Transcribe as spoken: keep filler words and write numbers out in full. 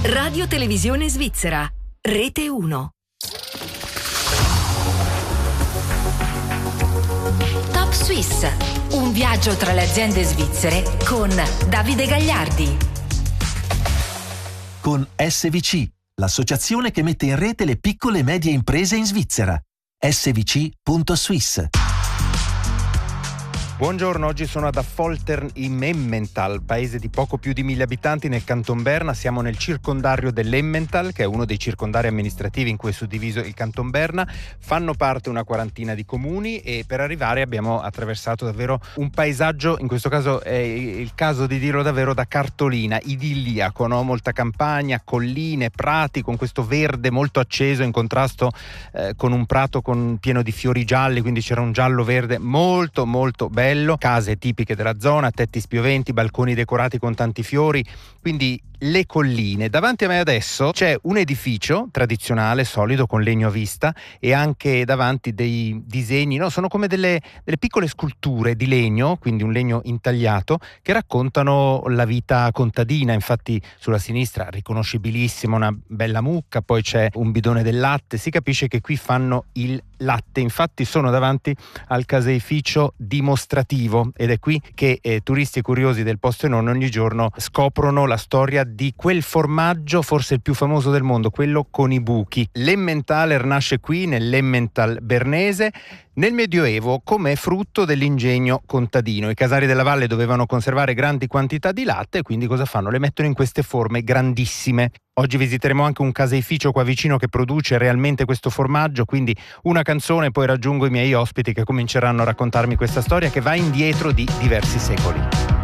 Radio Televisione Svizzera, Rete uno. Top Swiss, un viaggio tra le aziende svizzere con Davide Gagliardi. Con S V C, l'associazione che mette in rete le piccole e medie imprese in Svizzera. S V C punto Swiss. Buongiorno, oggi sono ad Affoltern im Emmental, paese di poco più di mille abitanti nel Canton Berna. Siamo nel circondario dell'Emmental, che è uno dei circondari amministrativi in cui è suddiviso il Canton Berna. Fanno parte una quarantina di comuni e per arrivare abbiamo attraversato davvero un paesaggio, in questo caso è il caso di dirlo davvero da cartolina, idilliaco, no? Molta campagna, colline, prati con questo verde molto acceso in contrasto eh, con un prato con, pieno di fiori gialli, quindi c'era un giallo verde molto molto bello. Case tipiche della zona, tetti spioventi, balconi decorati con tanti fiori, quindi le colline. Davanti a me adesso c'è un edificio tradizionale, solido, con legno a vista, e anche davanti dei disegni, no? Sono come delle, delle piccole sculture di legno, quindi un legno intagliato, che raccontano la vita contadina. Infatti sulla sinistra, riconoscibilissima, una bella mucca, poi c'è un bidone del latte, si capisce che qui fanno il latte. Infatti sono davanti al caseificio dimostrativo ed è qui che eh, turisti e curiosi del posto e non ogni giorno scoprono la storia di quel formaggio forse il più famoso del mondo, quello con i buchi. L'Emmentaler nasce qui nell'Emmental bernese nel Medioevo come frutto dell'ingegno contadino. I casari della valle dovevano conservare grandi quantità di latte e quindi cosa fanno? Le mettono in queste forme grandissime. Oggi visiteremo anche un caseificio qua vicino che produce realmente questo formaggio, quindi una canzone e poi raggiungo i miei ospiti che cominceranno a raccontarmi questa storia che va indietro di diversi secoli.